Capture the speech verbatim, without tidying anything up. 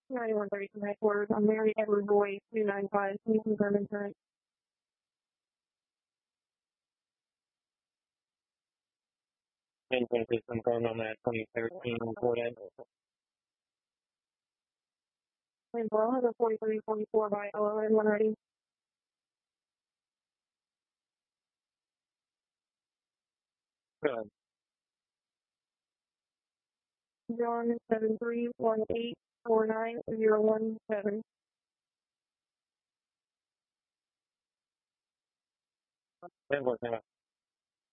ninety-one thirty from headquarters. I'm Mary Edward Boy, two nine five. Can you confirm insurance? ten twenty-six confirmed on that twenty thirteen report. And Borough has a forty-three forty-four by L O N one ready. Good. John seven three one eight four nine zero one seven. ten four,